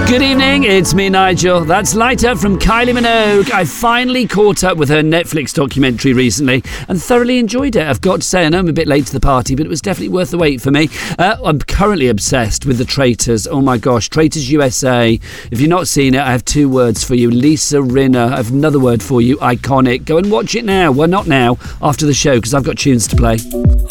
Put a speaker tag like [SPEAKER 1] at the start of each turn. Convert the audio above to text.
[SPEAKER 1] Good evening, it's me, Nigel. That's Lighter from Kylie Minogue. I finally caught up with her Netflix documentary recently and thoroughly enjoyed it. I've got to say, I know I'm a bit late to the party, but it was definitely worth the wait for me. I'm currently obsessed with The Traitors. Oh my gosh, Traitors USA. If you've not seen it, I have two words for you. Lisa Rinna. I have another word for you, iconic. Go and watch it now. Well, not now, after the show, because I've got tunes to play.